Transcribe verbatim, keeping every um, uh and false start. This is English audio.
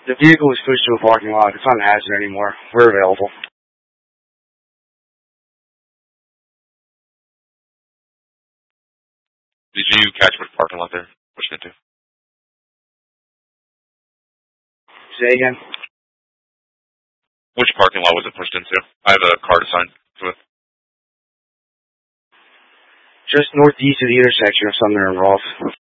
The vehicle was pushed to a parking lot. It's not an accident anymore. We're available. Did you catch which parking lot they're pushed into? Say again? Which parking lot was it pushed into? I have a card assigned to it. Just northeast of the intersection of Sumner and Rolfe.